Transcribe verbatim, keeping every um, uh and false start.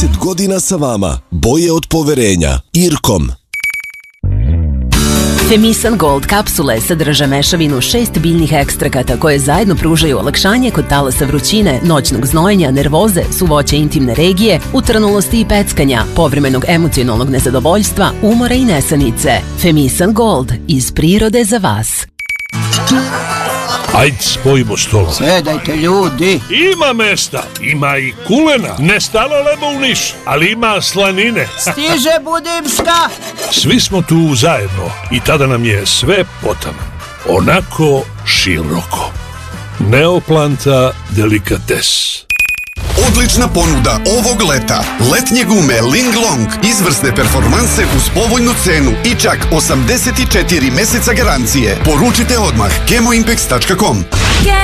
trideset godina sa vama. Boje od poverenja. Irkom. Femisan Gold kapsule sadrže mešavinu šest biljnih ekstrakata koje zajedno pružaju olakšanje kod talasa vrućine, noćnog znojenja, nervoze, suvoće intimne regije, utrnulosti i peckanja, povremenog emocionalnog nezadovoljstva, umora i nesanice. Femisan Gold, iz prirode za vas. Ajde, spojimo stolom. Sedajte, ljudi. Ima mesta, ima i kulena. Ne stalo lebo u Niš, ali ima slanine. Stiže Budimska. Svi smo tu zajedno i tada nam je sve potamo. Onako široko. Neoplanta delikates. Odlična ponuda ovog leta. Letnje gume Linglong. Izvrsne performanse uz povoljnu cenu i čak osamdeset četiri meseca garancije. Poručite odmah kemoimpex tačka com.